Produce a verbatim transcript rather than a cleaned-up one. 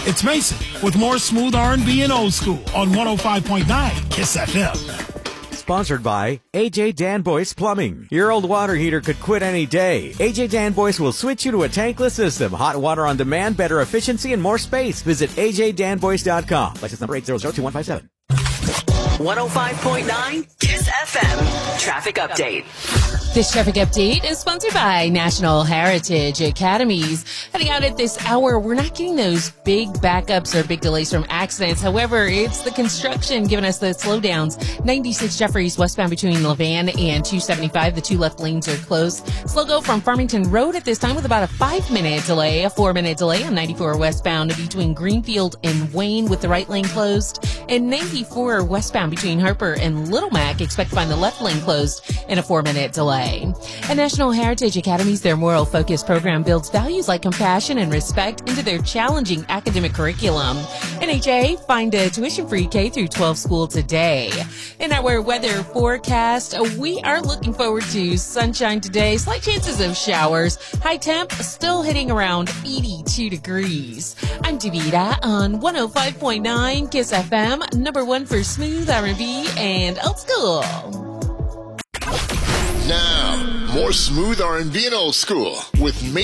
It's Mason with more smooth R and B and old school on one oh five point nine KISS F M. Sponsored by A J Danboyce Plumbing. Your old water heater could quit any day. A J Danboyce will switch you to a tankless system. Hot water on demand, better efficiency, and more space. Visit A J Danboyce dot com. License number eight zero zero two one five seven. one oh five point nine KISS F M. Traffic update. This traffic update is sponsored by National Heritage Academies. Heading out at this hour, we're not getting those big backups or big delays from accidents. However, it's the construction giving us the slowdowns. ninety-six Jeffries westbound between Levan and two seventy-five. The two left lanes are closed. Slow go from Farmington Road at this time with about a five-minute delay. A four-minute delay on ninety-four westbound between Greenfield and Wayne with the right lane closed. And ninety-four westbound between Harper and Little Mac, expect to find the left lane closed in a four-minute delay. At National Heritage Academies, their moral-focused program builds values like compassion and respect into their challenging academic curriculum. N H A, find a tuition-free K through twelve school today. In our weather forecast, we are looking forward to sunshine today. Slight chances of showers. High temp still hitting around eighty-two degrees. I'm Davida on one oh five point nine KISS F M, number one for smooth R and B and old school. Now, more smooth R and B and old school with